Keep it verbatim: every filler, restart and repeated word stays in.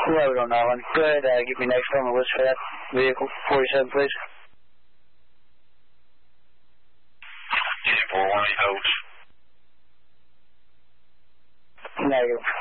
Load on that one. Go ahead, uh, give me next on the list for that vehicle. forty-seven, please. four one eight holds. Negative.